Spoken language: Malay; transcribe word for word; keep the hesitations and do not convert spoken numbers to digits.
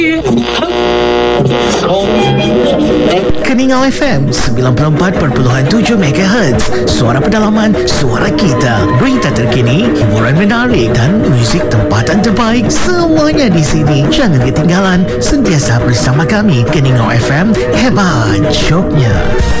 Keningau F M sembilan puluh empat perpuluhan tujuh MHz. Suara pedalaman, suara kita. Berita terkini, hiburan menarik dan muzik tempatan terbaik, semuanya di sini. Jangan ketinggalan, sentiasa bersama kami. Keningau F M, hebat joknya.